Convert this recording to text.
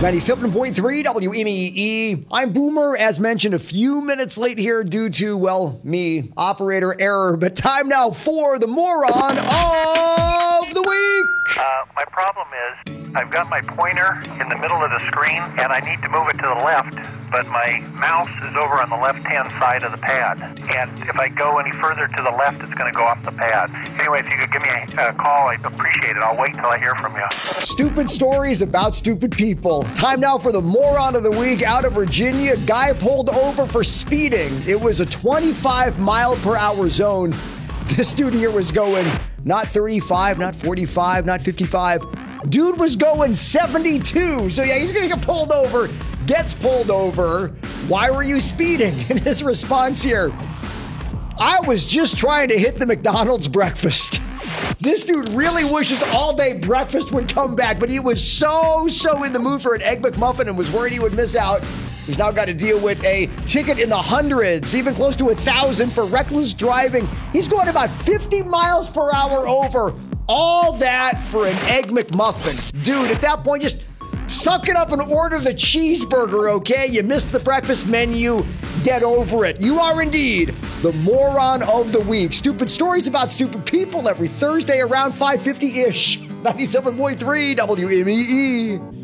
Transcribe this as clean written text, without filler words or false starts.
97.3 WMEE. I'm Boomer, as mentioned, a few minutes late here due to, well, me, operator error. But time now for the moron of the week. My problem is I've got my pointer in the middle of the screen and I need to move it to the left, but my mouse is over on the left-hand side of the pad. And if I go any further to the left, it's going to go off the pad. Anyway, if you could give me a call, I'd appreciate it. I'll wait until I hear from you. Stupid stories about stupid people. Time now for the moron of the week. Out of Virginia, guy pulled over for speeding. It was a 25 mile per hour zone. This dude here was going not 35, not 45, not 55. Dude was going 72. So yeah, he's going to get pulled over, gets pulled over. Why were you speeding? And his response here, I was just trying to hit the McDonald's breakfast. This dude really wishes all day breakfast would come back, but he was so in the mood for an Egg McMuffin and was worried he would miss out. He's now got to deal with a ticket in the hundreds, even close to 1,000 for reckless driving. He's going about 50 miles per hour over. All that for an Egg McMuffin. Dude, at that point, just suck it up and order the cheeseburger, okay? You missed the breakfast menu. Get over it. You are indeed the moron of the week. Stupid stories about stupid people every Thursday around 5:50-ish. 97.3 WMEE.